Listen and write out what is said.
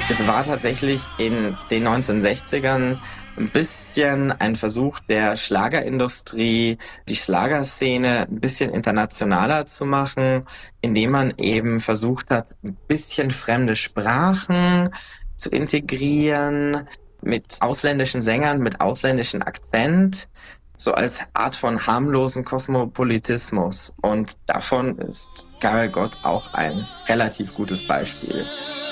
Es war tatsächlich in den 1960ern ein bisschen ein Versuch der Schlagerindustrie, die Schlagerszene ein bisschen internationaler zu machen, indem man eben versucht hat, ein bisschen fremde Sprachen zu integrieren, mit ausländischen Sängern, mit ausländischem Akzent, so als Art von harmlosen Kosmopolitismus. Und davon ist Karel Gott auch ein relativ gutes Beispiel.